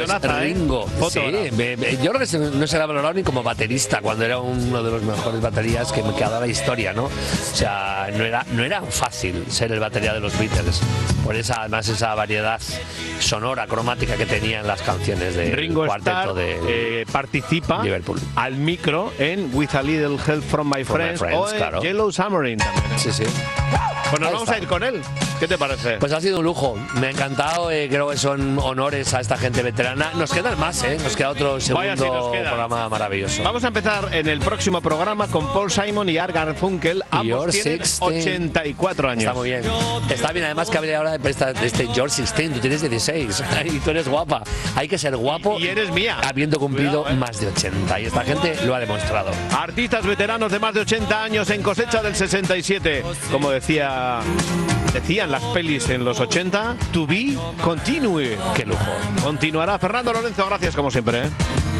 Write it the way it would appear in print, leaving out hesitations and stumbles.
Pues Ringo, sí, yo creo que no se le ha valorado ni como baterista cuando era uno de los mejores baterías que ha dado la historia, ¿no? O sea, no era fácil ser el batería de los Beatles, por además esa variedad sonora, cromática que tenía en las canciones de Ringo cuarteto de participa Liverpool al micro en With a Little Help from My Friends o en claro. Yellow Submarine también. Sí. Pues nos vamos a ir con él. ¿Qué te parece? Pues ha sido un lujo. Me ha encantado. Creo que son honores a esta gente veterana. Nos quedan más, ¿eh? Nos queda otro segundo programa maravilloso. Vamos a empezar en el próximo programa con Paul Simon y Art Garfunkel. Ambos tienen 84 años. Está muy bien. Está bien, además que habría ahora de este George 16. Tú tienes 16 y tú eres guapa. Hay que ser guapo. Y eres mía. Habiendo cumplido más de 80. Y esta gente lo ha demostrado. Artistas veteranos de más de 80 años en cosecha del 67. Como decían las pelis en los 80, to be continue. Qué lujo. Continuará. Fernando Lorenzo, gracias como siempre.